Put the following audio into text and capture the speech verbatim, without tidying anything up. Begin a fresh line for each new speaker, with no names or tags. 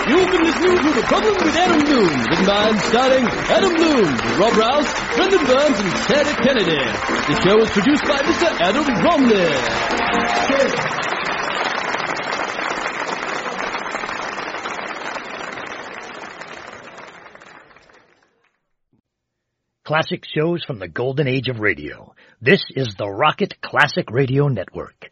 You've been listening to The Problem with Adam Bloom, written by and starring Adam Bloom, with Rob Rouse, Brendan Burns, and Sarah Kennedy. The show is produced by Mister Adam Bromley.
Classic shows from the golden age of radio. This is the Rocket Classic Radio Network.